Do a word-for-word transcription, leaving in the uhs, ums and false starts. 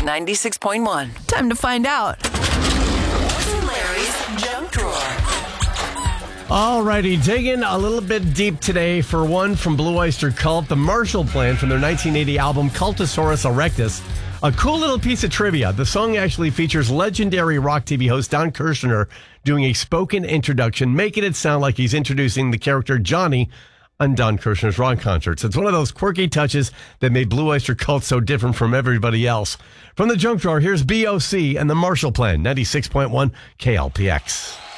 ninety-six point one. Time to find out. What's in Larry's junk drawer? Alrighty, digging a little bit deep today for one from Blue Oyster Cult, the Marshall Plan from their nineteen eighty album Cultosaurus Erectus. A cool little piece of trivia. The song actually features legendary rock T V host Don Kirshner doing a spoken introduction, making it sound like he's introducing the character Johnny on Don Kirshner's rock concerts. It's one of those quirky touches that made Blue Oyster Cult so different from everybody else. From the junk drawer, here's B O C and the Marshall Plan, ninety-six point one K L P X.